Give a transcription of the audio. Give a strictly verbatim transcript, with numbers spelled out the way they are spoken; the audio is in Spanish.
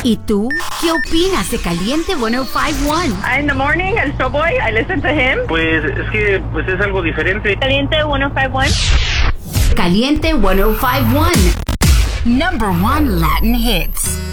¿Y tú? ¿Qué opinas de Caliente ciento cincuenta y uno? In the morning, el Showboy, I listen to him. Pues es que pues es algo diferente. Caliente ciento cincuenta y uno. Caliente ciento cincuenta y uno. Number one Latin hits.